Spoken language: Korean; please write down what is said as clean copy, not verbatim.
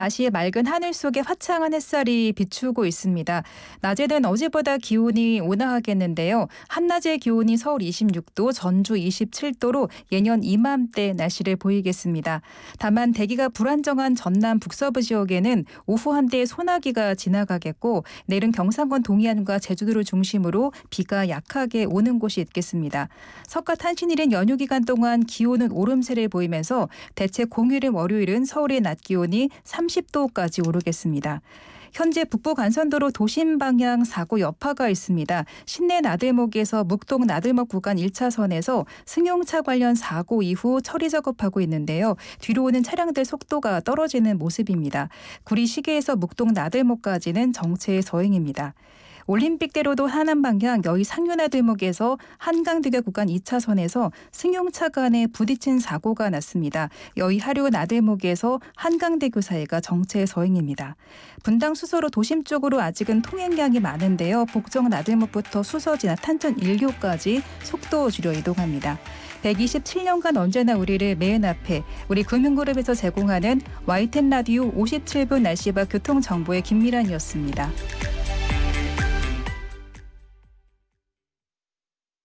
아시의 맑은 하늘 속에 화창한 햇살이 비추고 있습니다. 낮에는 어제보다 기온이 온화하겠는데요. 한낮의 기온이 서울 26도, 전주 27도로 예년 이맘때 날씨를 보이겠습니다. 다만 대기가 불안정한 전남 북서부 지역에는 오후 한대 소나기가 지나가겠고 내일은 경상권 동해안과 제주도를 중심으로 비가 약하게 오는 곳이 있겠습니다. 석가탄신일인 연휴 기간 동안 기온은 오름세를 보이면서 대체 공휴일 월요일은 서울의 낮 기온이 30도까지 오르겠습니다. 현재 북부 간선도로 도심 방향 사고 여파가 있습니다. 신내 나들목에서 묵동 나들목 구간 1차선에서 승용차 관련 사고 이후 처리 작업하고 있는데요. 뒤로 오는 차량들 속도가 떨어지는 모습입니다. 구리 시계에서 묵동 나들목까지는 정체 서행입니다. 올림픽대로도 하남 방향 여의 상류나들목에서 한강대교 구간 2차선에서 승용차 간에 부딪힌 사고가 났습니다. 여의 하류 나들목에서 한강대교 사이가 정체 서행입니다. 분당 수서로 도심 쪽으로 아직은 통행량이 많은데요. 복정 나들목부터 수서 지나 탄천 1교까지 속도 줄여 이동합니다. 127년간 언제나 우리를 맨 앞에 우리 금융그룹에서 제공하는 YTN 라디오 57분 날씨와 교통정보의 김미란이었습니다.